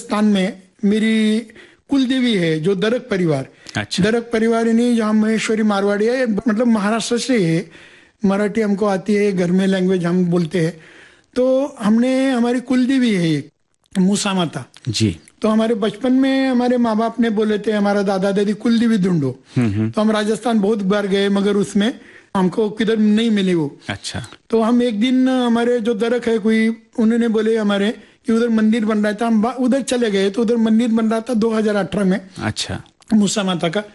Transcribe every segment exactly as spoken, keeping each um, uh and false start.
राजस्थान में मेरी कुल देवी है जो दरक परिवार। अच्छा। दरक परिवार यानी जहाँ महेश्वरी मारवाड़ी है, मतलब महाराष्ट्र से है। मराठी हमको आती है, घर में लैंग्वेज हम बोलते हैं। तो हमने हमारी कुल देवी है एक मूसा माता जी। तो हमारे बचपन में हमारे माँ बाप ने बोले थे हमारा दादा दादी कुल देवी ढूंढो। तो हम राजस्थान बहुत बार गए मगर उसमें हमको किधर नहीं मिली वो। अच्छा। तो हम एक दिन हमारे जो दरक है कोई, उन्होंने बोले हमारे कि उधर मंदिर बन रहा था, हम उधर चले गए। तो उधर मंदिर बन रहा था दो हज़ार अठारह में। अच्छा। मूसा माता का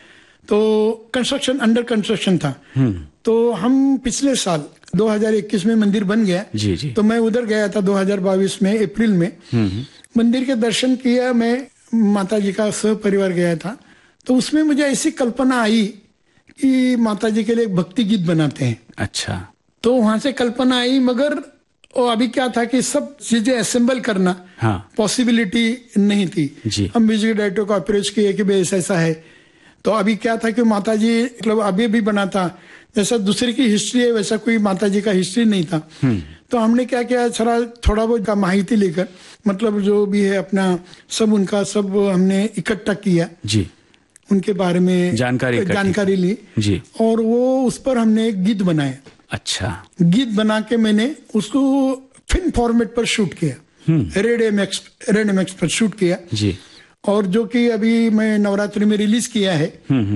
तो कंस्ट्रक्शन अंडर कंस्ट्रक्शन था। तो हम पिछले साल दो हज़ार इक्कीस में मंदिर बन गया। जी जी। तो मैं उधर गया था दो हज़ार बाईस में अप्रैल में। मंदिर के दर्शन किया, मैं माता जी का सह परिवार गया था। तो उसमें मुझे ऐसी कल्पना आई कि माता जी के लिए एक भक्ति गीत बनाते हैं। अच्छा। तो वहां से कल्पना आई, मगर और अभी क्या था कि सब चीजें असेंबल करना हाँ। पॉसिबिलिटी नहीं थी जी। हम म्यूजिक डायरेक्टर को अप्रोच किए कि भाई ऐसा ऐसा है। तो अभी क्या था कि माता जी मतलब अभी भी बना था, जैसा दूसरे की हिस्ट्री है वैसा कोई माता जी का हिस्ट्री नहीं था। तो हमने क्या किया, थोड़ा थोड़ा बहुत माहिती लेकर, मतलब जो भी है अपना सब उनका सब हमने इकट्ठा किया जी, उनके बारे में जानकारी जानकारी ली जी। और वो उस पर हमने एक गीत बनाया। अच्छा। गीत बना के मैंने उसको फिल्म फॉर्मेट पर शूट किया, रेड एमएक्स रेड एमएक्स पर शूट किया जी। और जो कि अभी मैं नवरात्रि में रिलीज किया है।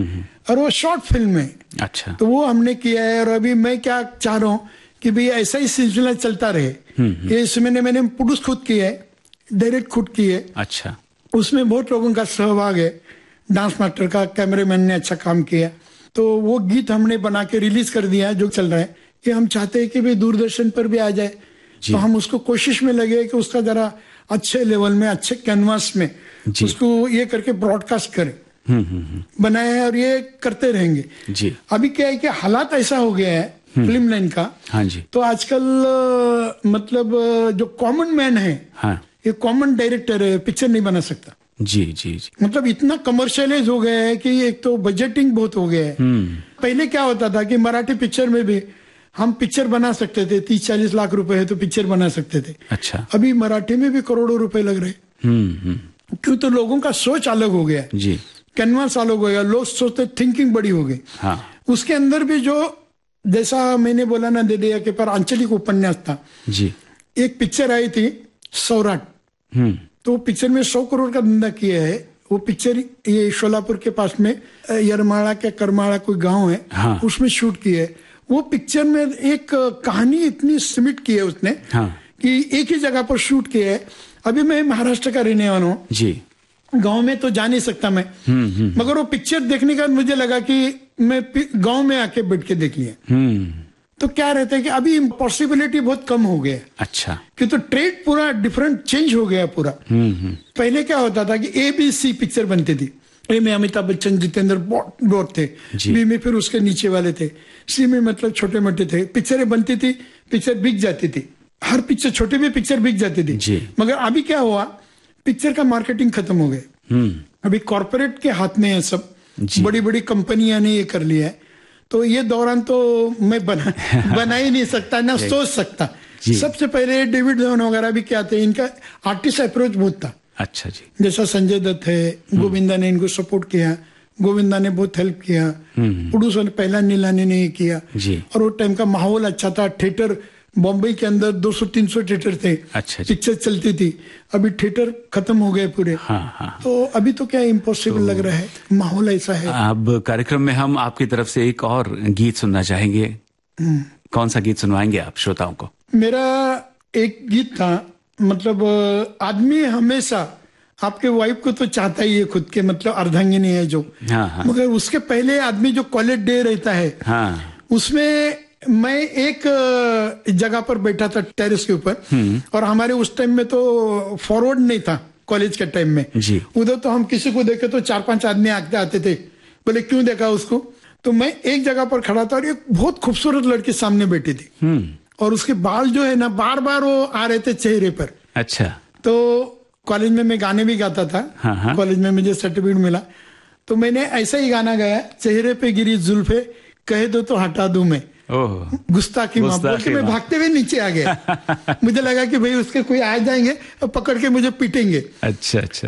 और वो शॉर्ट फिल्म है। अच्छा। तो वो हमने किया है। और अभी मैं क्या चाह रहा हूँ कि भाई ऐसा ही सिलसिला चलता रहे। ये इसमें मैंने प्रोड्यूस खुद किया है, डायरेक्ट खुद की है। अच्छा। उसमें बहुत लोगों का सहभाग है, डांस मास्टर का, कैमरामैन ने अच्छा काम किया। तो वो गीत हमने बना के रिलीज कर दिया जो चल रहा है। कि हम चाहते हैं कि भाई दूरदर्शन पर भी आ जाए। तो हम उसको कोशिश में लगे कि उसका जरा अच्छे लेवल में, अच्छे कैनवास में उसको ये करके ब्रॉडकास्ट करें। बनाया है और ये करते रहेंगे जी। अभी क्या है कि हालात ऐसा हो गया है फिल्म लाइन का। हाँ जी। तो आजकल मतलब जो कॉमन मैन है, हाँ। ये कॉमन डायरेक्टर है, पिक्चर नहीं बना सकता। जी जी जी। मतलब इतना कमर्शियलाइज हो गया है कि एक तो बजटिंग बहुत हो गया है। पहले क्या होता था कि मराठी पिक्चर में भी हम पिक्चर बना सकते थे, तीस चालीस लाख रुपए है तो पिक्चर बना सकते थे। अच्छा। अभी मराठी में भी करोड़ों रुपए लग रहे। क्यों? तो लोगों का सोच अलग हो गया जी, कैनवास अलग हो गया, लोग सोचते थिंकिंग बड़ी हो गई। हाँ। उसके अंदर भी जो जैसा मैंने बोला ना, दे दिया के पर आंचलिक उपन्यास था जी। एक पिक्चर आई थी सौराट, तो पिक्चर में सौ करोड़ का धंधा किया है। वो पिक्चर ये शोलापुर के पास में यरमाड़ा के करमाड़ा कोई गांव है। हाँ। उसमें शूट किया है। वो पिक्चर में एक कहानी इतनी समिट की है उसने। हाँ। कि एक ही जगह पर शूट किया है। अभी मैं महाराष्ट्र का रहने वाला हूँ जी, गांव में तो जा नहीं सकता मैं। हुँ, हुँ, मगर वो पिक्चर देखने का मुझे लगा कि मैं गांव में आके बैठ के देख लिया। तो क्या रहता है कि अभी पॉसिबिलिटी बहुत कम हो गया। अच्छा। कि तो ट्रेड पूरा डिफरेंट चेंज हो गया पूरा। पहले क्या होता था कि ए बी सी पिक्चर बनती थी। ए में अमिताभ बच्चन, जितेंद्र बहुत थे, बी में फिर उसके नीचे वाले थे, सी में मतलब छोटे मोटे थे। पिक्चरें बनती थी, पिक्चर बिक जाती थी, हर पिक्चर छोटी भी पिक्चर बिक जाती थी। मगर अभी क्या हुआ, पिक्चर का मार्केटिंग खत्म हो गया। अभी कॉर्पोरेट के हाथ में है सब, बड़ी बड़ी कंपनियां ने ये कर लिया है। तो ये दौरान तो मैं बना बना ही नहीं सकता ना सोच सकता। सबसे पहले डेविड धवन वगैरह भी क्या थे, इनका आर्टिस्ट अप्रोच बहुत था। अच्छा जी। जैसा संजय दत्त है, गोविंदा ने इनको सपोर्ट किया, गोविंदा ने बहुत हेल्प किया, प्रोड्यूसर पहला नीलानी ने किया जी। और वो टाइम का माहौल अच्छा था। थिएटर बॉम्बे के अंदर दो सौ तीन सौ थिएटर थे। अच्छा। पिक्चर चलती थी। अभी थिएटर खत्म हो गए पूरे। हाँ हाँ। तो अभी तो क्या इम्पॉसिबल तो लग रहा है, माहौल ऐसा है। अब कार्यक्रम में हम आपकी तरफ से एक और गीत सुनना चाहेंगे। कौन सा गीत सुनवाएंगे आप श्रोताओं को? मेरा एक गीत था, मतलब आदमी हमेशा आपके वाइफ को तो चाहता ही है खुद के, मतलब अर्धांगिनी है जो। हाँ हाँ। मगर उसके पहले आदमी जो कॉलेज डे रहता है, हाँ। उसमें मैं एक जगह पर बैठा था टेरेस के ऊपर, और हमारे उस टाइम में तो फॉरवर्ड नहीं था कॉलेज के टाइम में जी। उधर तो हम किसी को देखे तो चार पांच आदमी आते आते थे, बोले क्यों देखा उसको। तो मैं एक जगह पर खड़ा था और एक बहुत खूबसूरत लड़की सामने बैठी थी, और उसके बाल जो है ना बार बार वो आ रहे थे चेहरे पर। अच्छा। तो कॉलेज में मैं गाने भी गाता था, कॉलेज में मुझे सर्टिफिकेट मिला। तो मैंने ऐसा ही गाना गाया, चेहरे पे गिरी जुल्फे कह दो तो हटा दूं मैं, गुस्ताखी मां बोल के मैं भागते हुए नीचे आ गया। मुझे लगा कि भाई उसके कोई आ जाएंगे और पकड़ के मुझे पीटेंगे। अच्छा अच्छा।